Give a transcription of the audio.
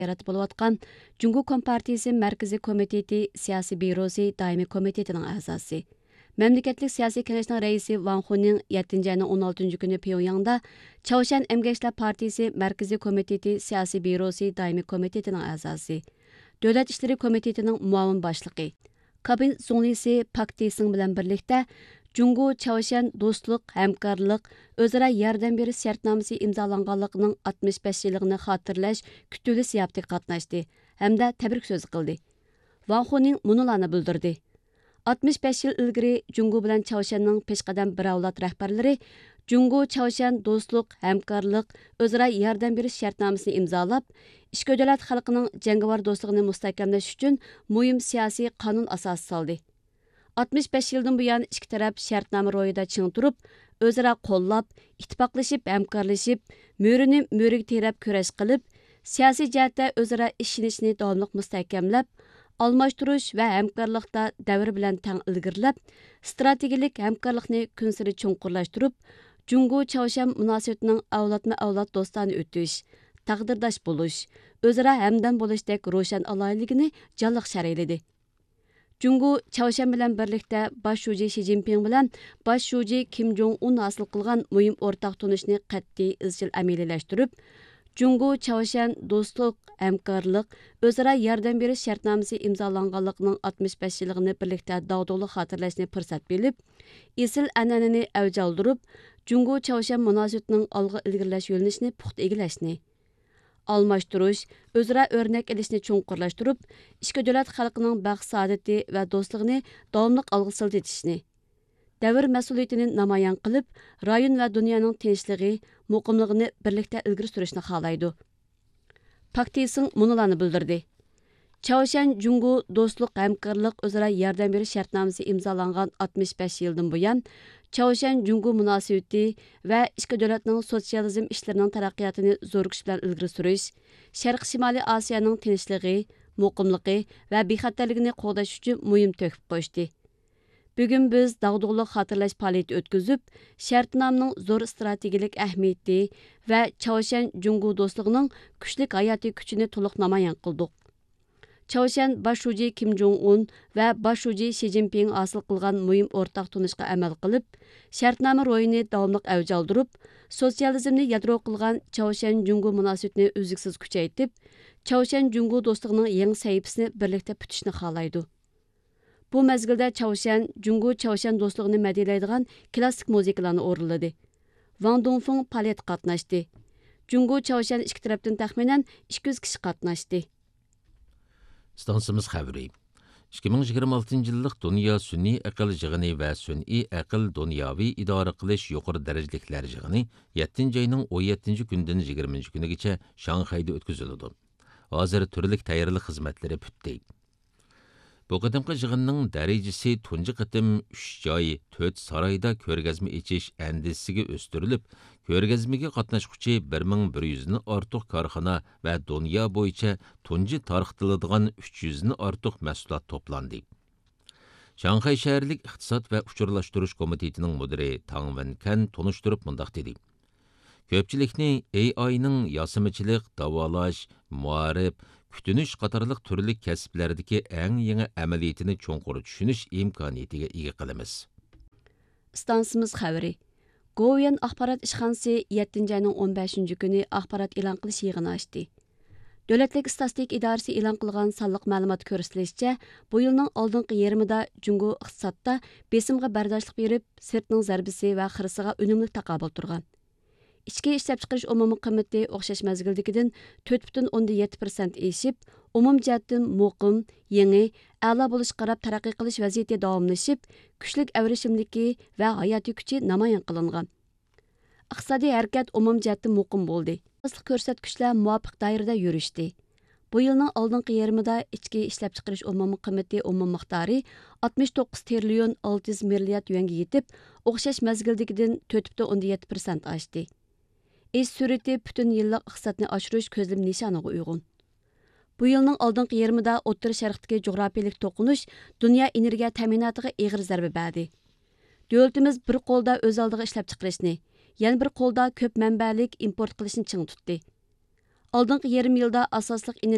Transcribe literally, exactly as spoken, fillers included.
yaratib bo'layotgan Jungo Kompartiyasi Markaziy komiteti siyosiy byurosi doimiy komitetining a'zosi. Memleketlik siyosiy kengashning raisi Wang Huning yettinchi ayning o'n oltinchi kuni Pyongyangda Chaoshan Emgakchilar partiyasi Markaziy komiteti siyosiy byurosi doimiy komitetining a'zosi, Davlat ishlari komitetining muavin boshlig'i Kabin Sunglisi Pak Tising bilan birlikda Jungo Chaoshan do'stlik, hamkorlik, o'zaro yordam berish shartnomasi imzolanganligining oltmish besh yilligini xotirlash kutuvli ziyofatiga qatnashdi hamda tabrik so'zi qildi. Wang Huning munolarni bildirdi. oltmish besh yil ilgari Jungo bilan Chaoshanning peshqadam bir avlod rahbarlari Jungo Chaoshan do'stlik, hamkorlik, o'zaro yordam berish shartnomasini imzolab, ikki davlat xalqining jangovar do'stligini mustahkamlash uchun muhim siyosiy qonun asosi soldi. oltmish besh yildan buyon ikki taraf shartnoma ro'yida ching turib, o'zaro qo'llab, ittifoqlashib, hamkorlashib, mo'rini mo'riga terab kurash qilib, siyosiy jihatda o'zaro ishonishni davomli mustahkamlab, almashtirish va hamkorlikda davr bilan tang ilgirlab, strategik hamkorlikni kun sari cho'nqurlashtirib, Jungo Chaoshan munosabatining avlodma-avlod do'stona o'tish, taqdirdosh bo'lish, o'zaro hamdam bo'lishdek ro'shan aloyligini jonliq sharhladi. Jungo Chaoshan bilan birlikda bosh shuji Xi Jinping bilan bosh shuji Kim Jong Un hosil qilgan muhim o'rtaq tunishni qat'iy izchil amaliyalashtirib, Jungo Chaoshan do'stlik, hamkorlik, o'zaro yordam berish shartnomasi imzolanganligining oltmish besh yilligini birlikda dag'dug'li xotirlashni fursat bilib, esil an'anani avj oldirib, Jungo Chaoshan munosabatining olg'a ilgirlash yo'linishini puxta egilashni, almashtirish, o'zaro o'rnak ilishni cho'nqurlashtirib, ikki davlat xalqining baxt saodati va do'stligini davomli olg'a siltitishni, davr mas'uliyatini namoyon qilib, rayon va dunyoning tinchligi, muqimligini birlikda ilgari surishni xohlaydi. Pak Tising munolarni bildirdi. Chaoshan Jungo do'stlik, hamkorlik, o'zaro yordam berish shartnomasi imzolangan oltmish besh yildan buyon Chaoshan Jungo munosabati va ikki davlatning sotsializm ishlarining taraqqiyotini zo'r kuch bilan ilgari surish, Sharq Shimoliy Osiyoning tinchligi, muqimligi va bexatarligini qo'g'dash uchun muhim to'kib qo'yishdi. Bugun biz dag'dug'li xotirlash faoliyati o'tkazib, shartnomaning zo'r strategik ahamiyati va Chaoshan Jungo do'stligining kuchli hayotiy kuchini to'liq namoyon qildik. Chaoshan bosh shuji Kim Jong Un va bosh shuji Xi Jinping hosil qilgan muhim o'rtaq tunishga amal qilib, shartnoma ro'yini davomli avj oldirib, sotsializmni yadro qilgan Chaoshan Jungo munosabatini uzluksiz kuchaytirib, Chaoshan Jungo do'stligining yangi sahifasini birlikda putishni xohlaydi. Bu mezgilda Chaoshan Jungo Chaoshan do'stligini madhiylaydigan klassik musiqalarni o'rinladi. Wang Dongfeng faoliyatga qatnashdi. Jungo Chaoshan ikki tarafdan taxminan ikki yuz kishi qatnashdi. Stansimiz xəbri. ikki ming yigirma oltinchi yillik Dünya Sun'iy aql yig'ini va Sun'iy aql dunyoviy idora qilish yuqori darajaliklar yig'ini yettinchi ayning o'n yettinchi kundan yigirmanchi kunigacha Shanxayda o'tkaziladi. Hozir turli tayyorlik xizmatlari bitdi. Bu qadimqi yig'inning darajasi tunji qatim uch joy, to'rt saroyda ko'rgazma echish andisiga o'stirilib, ko'rgazmaga qatnashuvchi bir ming bir yuz dan ortiq korxona va dunyo bo'yicha tunji tarqatiladigan uch yuz dan ortiq mahsulot to'plandi. Shanxay shaharlik iqtisod va uchurlashtirish komitetining mudiri Tang Wenkan tunishtirib mundaq dedi. Ko'pchilikni A I'ning yosimichilik, davolash, muarif, kutunish qatorliq turli kasblardagi eng yangi amaliyatini cho'nqur tushunish imkoniyatiga ega qilamiz. Stansimiz xabari. Govian axborot ishxonasi yettinchi ayning o'n beshinchi kuni axborot e'lon qilish yig'ini ochdi. Davlatlik statistik idorasi e'lon qilgan sonliq ma'lumot ko'rsatishicha, bu yilning oldingi yarmida Jungo iqtisodda besimga bardoshlik berib, sirtning zarbisi va xirisiga unumli taqobil turgan. Ichki ishlab chiqarish umumiy qiymati o'xshash mazgildagidan to'rt butun o'ndan yetti persent eshib, umum jihatdan muqim, yangi, a'lo bo'lish qarab taraqqiy qilish vaziyati davomlashib, kuchlik avrishimligi va hayotiy kuchi namoyon qilingan. Iqtisodiy harakat umum jihatdan muqim bo'ldi. Asli ko'rsatkichlar muvofiq doirada yurishdi. Bu yilning oldingi yarmida ichki ishlab chiqarish umumiy qiymati umum miqdori oltmish to'qqiz trillion olti yuz milliard yuanga yetib, o'xshash mazgildagidan to'rt butun o'ndan yetti persent oshdi. İş sürəti bütün yıllık iqtisodni oshirish ko'zlam nishoniga uyg'un. Bu yilning oldingi yarmida O'rta Sharqdagi jo'grafiyalik to'qinish dunyo energiya ta'minotiga og'ir zarba berdi. Davlatimiz bir qo'lda o'z oldiga ishlab chiqarishni, yana bir qo'lda ko'p manbalik import qilishni ching tutdi. Oldingi yarim yilda asosliq